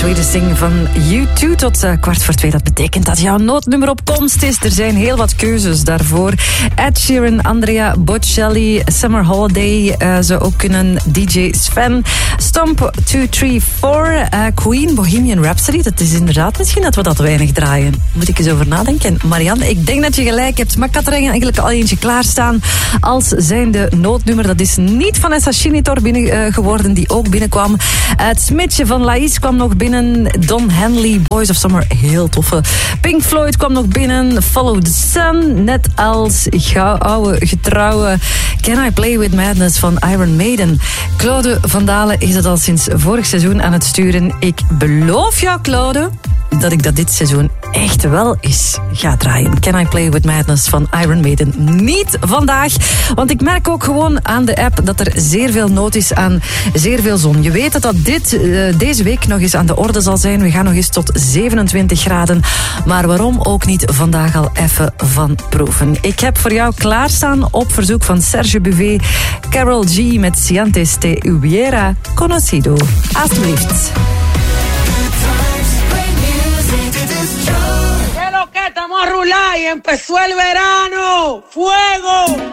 Sweetest Thing van U2 tot 1:15. Dat betekent dat jouw noodnummer op komst is. Er zijn heel wat keuzes daarvoor. Ed Sheeran, Andrea Bocelli, Summer Holiday zou ook kunnen. DJ Sven, Stomp 234, Queen, Bohemian Rhapsody. Dat is inderdaad misschien dat we dat weinig draaien. Moet ik eens over nadenken. Marianne, ik denk dat je gelijk hebt. Maar ik had er eigenlijk al eentje klaarstaan als zijnde noodnummer. Dat is niet Vanessa Chinitor binnen geworden, die ook binnenkwam. Het smidje van Laïs kwam nog binnen. Don Henley, Boys of Summer, heel toffe. Pink Floyd kwam nog binnen. Follow the Sun, net als oude getrouwe Can I Play With Madness van Iron Maiden. Claude van Dalen is het al sinds vorig seizoen aan het sturen. Ik beloof jou, Claude, dat ik dat dit seizoen echt wel eens ga draaien. Can I Play With Madness van Iron Maiden. Niet vandaag, want ik merk ook gewoon aan de app dat er zeer veel nood is aan zeer veel zon. Je weet dat deze week nog eens aan de orde zal zijn. We gaan nog eens tot 27 graden. Maar waarom ook niet vandaag al even van proeven? Ik heb voor jou klaarstaan op verzoek van Serge Bouvet, Karol G met Si antes te hubiera conocido. Alsjeblieft. Estamos a rular y empezó el verano. ¡Fuego!